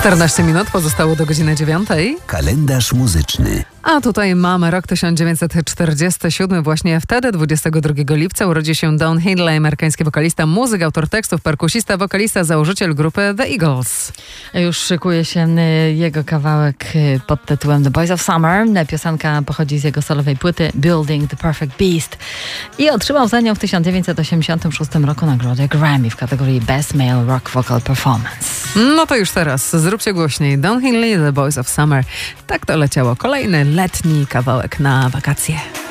14 minut pozostało do godziny 9. Kalendarz muzyczny. A tutaj mamy rok 1947. Właśnie wtedy, 22 lipca, urodził się Don Henley, amerykański wokalista, muzyk, autor tekstów, perkusista, wokalista, założyciel grupy The Eagles. Już szykuje się jego kawałek pod tytułem The Boys of Summer. Piosenka pochodzi z jego solowej płyty Building the Perfect Beast i otrzymał za nią w 1986 roku nagrodę Grammy w kategorii Best Male Rock Vocal Performance. No to już teraz zróbcie głośniej. Don Henley, The Boys of Summer. Tak to leciało. Kolejny letni kawałek na wakacje.